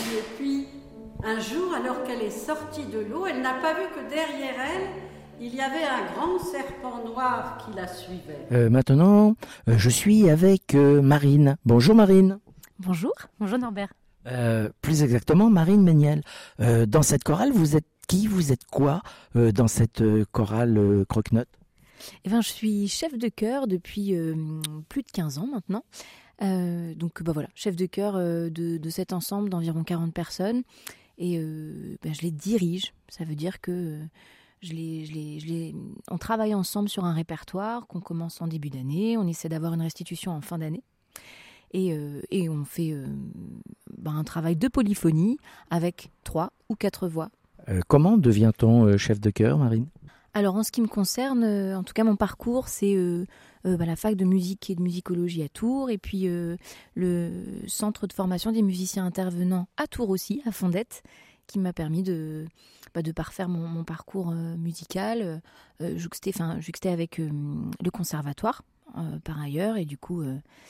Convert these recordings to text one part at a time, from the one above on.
Et puis, un jour, alors qu'elle est sortie de l'eau, elle n'a pas vu que derrière elle, il y avait un grand serpent noir qui la suivait. Maintenant, je suis avec Marine. Bonjour Marine. Bonjour Norbert. Plus exactement, Marine Méniel. Dans cette chorale, vous êtes qui? Vous êtes quoi dans cette chorale Croque-Note? Eh ben, je suis chef de chœur depuis plus de 15 ans maintenant. Donc voilà, chef de chœur de cet ensemble d'environ 40 personnes. Et je les dirige. Ça veut dire que on travaille ensemble sur un répertoire qu'on commence en début d'année. On essaie d'avoir une restitution en fin d'année. Et on fait un travail de polyphonie avec 3 ou 4 voix. Comment devient-on chef de chœur, Marine? Alors en ce qui me concerne, en tout cas mon parcours, c'est la fac de musique et de musicologie à Tours, et puis le centre de formation des musiciens intervenants à Tours aussi, à Fondette, qui m'a permis de parfaire mon parcours musical, juxté avec le conservatoire par ailleurs, et du coup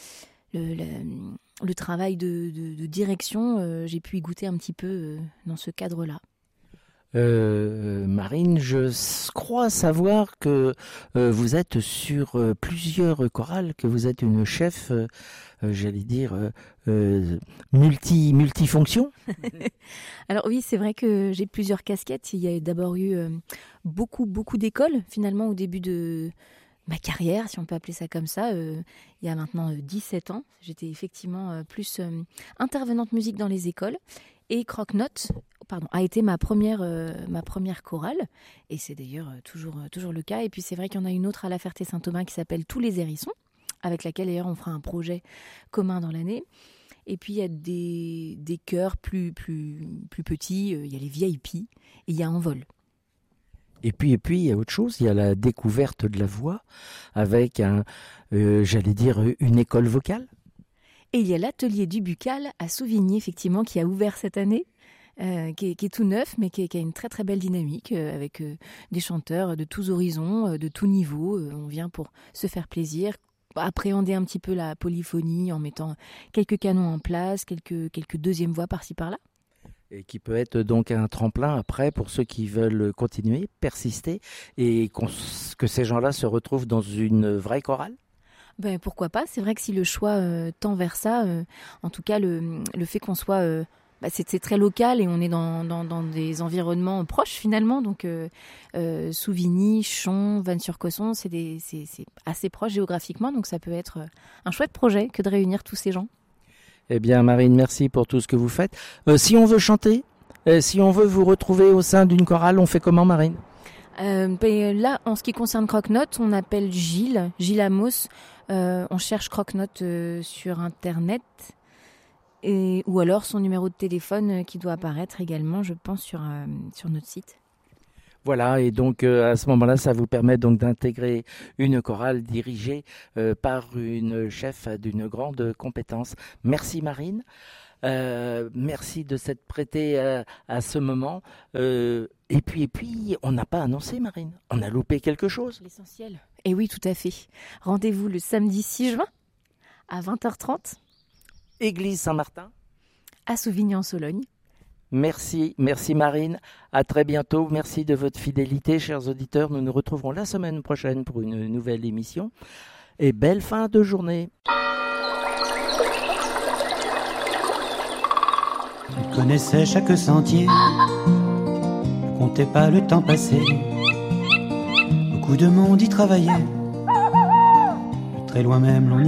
le travail de direction, j'ai pu y goûter un petit peu dans ce cadre-là. Marine, je crois savoir que vous êtes sur plusieurs chorales, que vous êtes une chef, multifonction. Alors oui, c'est vrai que j'ai plusieurs casquettes. Il y a d'abord eu beaucoup d'écoles finalement au début de ma carrière, si on peut appeler ça comme ça. Il y a maintenant 17 ans, j'étais effectivement plus intervenante musique dans les écoles. Et Croque-Note a été ma première chorale, et c'est d'ailleurs toujours le cas. Et puis c'est vrai qu'il y en a une autre à la Ferté-Saint-Aubin qui s'appelle Tous les Hérissons, avec laquelle d'ailleurs on fera un projet commun dans l'année. Et puis il y a des chœurs plus petits, il y a les VIP et il y a Envol. Et puis il y a autre chose, il y a la découverte de la voix avec une école vocale. Et il y a l'atelier du Buccal à Souvigny, effectivement, qui a ouvert cette année, qui est tout neuf, mais qui a une très très belle dynamique, avec des chanteurs de tous horizons, de tous niveaux. On vient pour se faire plaisir, appréhender un petit peu la polyphonie en mettant quelques canons en place, quelques deuxièmes voix par-ci par-là. Et qui peut être donc un tremplin après pour ceux qui veulent continuer, persister, et que ces gens-là se retrouvent dans une vraie chorale. Pourquoi pas, c'est vrai que si le choix tend vers ça, en tout cas le fait qu'on soit, c'est très local et on est dans des environnements proches finalement, donc Souvigny, Chon, Vannes-sur-Cosson, c'est assez proche géographiquement, donc ça peut être un chouette projet que de réunir tous ces gens. Eh bien Marine, merci pour tout ce que vous faites. Si on veut chanter, si on veut vous retrouver au sein d'une chorale, on fait comment, Marine? Là, en ce qui concerne Croque-Note, on appelle Gilles Amos. On cherche Croque-Note sur Internet, ou alors son numéro de téléphone qui doit apparaître également, je pense, sur notre site. Voilà, et donc à ce moment-là, ça vous permet donc d'intégrer une chorale dirigée par une chef d'une grande compétence. Merci Marine. Merci de s'être prêtée à ce moment. Et puis, on n'a pas annoncé, Marine. On a loupé quelque chose. L'essentiel. Et oui, tout à fait. Rendez-vous le samedi 6 juin à 20h30. Église Saint-Martin. À Souvigny-en-Sologne. Merci Marine. À très bientôt. Merci de votre fidélité, chers auditeurs. Nous nous retrouverons la semaine prochaine pour une nouvelle émission. Et belle fin de journée. Il connaissait chaque sentier, ne comptait pas le temps passé. Beaucoup de monde y travaillait, de très loin même l'on y